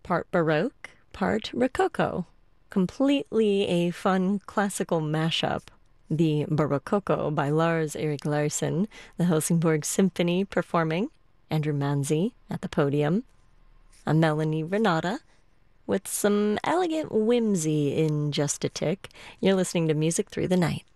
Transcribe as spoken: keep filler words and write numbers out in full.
part Baroque, part Rococo. Completely a fun classical mashup. The Barococo by Lars Erik Larsen, the Helsingborg Symphony performing, Andrew Manzi at the podium, a Melanie Renata with some elegant whimsy in just a tick. You're listening to Music Through the Night.